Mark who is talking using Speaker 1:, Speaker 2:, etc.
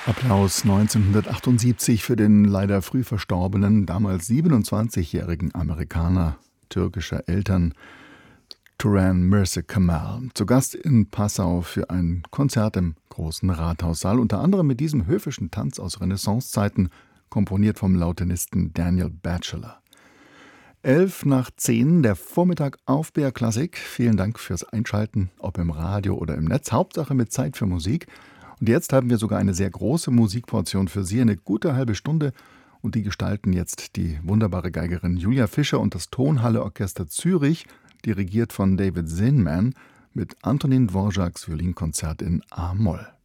Speaker 1: Applaus 1978 für den leider früh verstorbenen, damals 27-jährigen Amerikaner türkischer Eltern, Turan Mirza Kemal. Zu Gast in Passau für ein Konzert im Großen Rathaussaal, unter anderem mit diesem höfischen Tanz aus Renaissancezeiten, komponiert vom Lautenisten Daniel Batchelor. 11:10, der Vormittag auf BR Klassik. Vielen Dank fürs Einschalten, ob im Radio oder im Netz. Hauptsache mit Zeit für Musik. Und jetzt haben wir sogar eine sehr große Musikportion für Sie, eine gute halbe Stunde. Und die gestalten jetzt die wunderbare Geigerin Julia Fischer und das Tonhalle Orchester Zürich, dirigiert von David Zinman, mit Antonin Dvořáks Violinkonzert in A-Moll.